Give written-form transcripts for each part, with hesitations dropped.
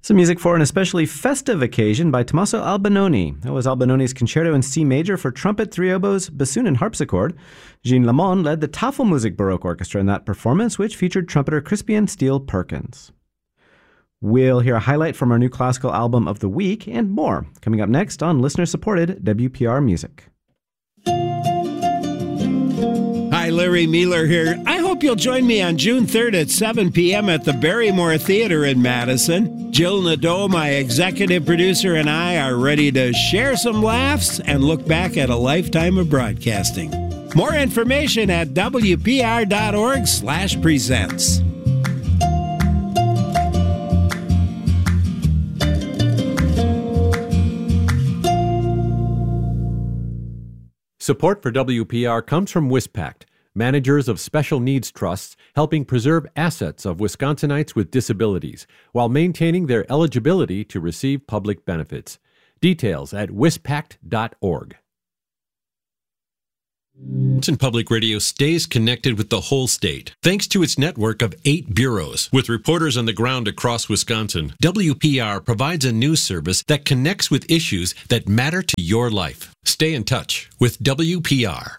Some music for an especially festive occasion by Tommaso Albinoni. That was Albinoni's Concerto in C major for trumpet, three oboes, bassoon, and harpsichord. Jean Lamond led the Tafelmusik Baroque Orchestra in that performance, which featured trumpeter Crispian Steele Perkins. We'll hear a highlight from our new classical album of the week and more, coming up next on listener-supported WPR Music. Hi, Larry Mealer here. I hope you'll join me on June 3rd at 7 p.m. at the Barrymore Theater in Madison. Jill Nadeau, my executive producer, and I are ready to share some laughs and look back at a lifetime of broadcasting. More information at wpr.org/presents. Support for WPR comes from WisPact, managers of special needs trusts helping preserve assets of Wisconsinites with disabilities while maintaining their eligibility to receive public benefits. Details at wispact.org. Wisconsin Public Radio stays connected with the whole state thanks to its network of 8 bureaus. With reporters on the ground across Wisconsin, WPR provides a news service that connects with issues that matter to your life. Stay in touch with WPR.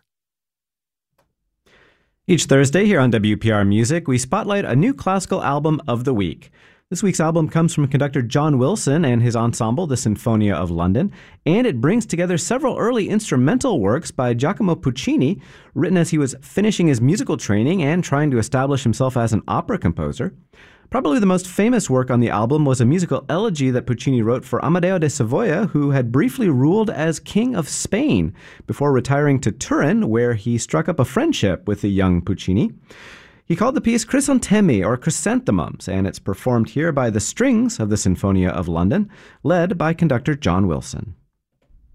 Each Thursday here on WPR Music, we spotlight a new classical album of the week. This week's album comes from conductor John Wilson and his ensemble, the Sinfonia of London, and it brings together several early instrumental works by Giacomo Puccini, written as he was finishing his musical training and trying to establish himself as an opera composer. Probably the most famous work on the album was a musical elegy that Puccini wrote for Amadeo de Savoia, who had briefly ruled as King of Spain before retiring to Turin, where he struck up a friendship with the young Puccini. He called the piece Chrysantemi, or Chrysanthemums, and it's performed here by the strings of the Sinfonia of London, led by conductor John Wilson.